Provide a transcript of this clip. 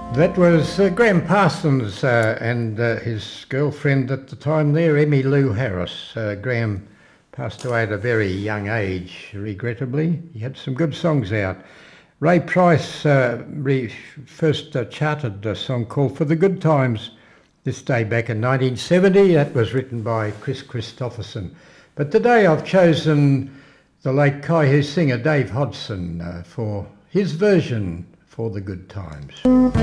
That was Graham Parsons and his girlfriend at the time there, Emmy Lou Harris. Graham passed away at a very young age, regrettably. He had some good songs out. Ray Price first charted a song called For the Good Times this day back in 1970. That was written by Chris Christopherson. But today I've chosen the late Kaihu singer Dave Hodgson for his version For the Good Times.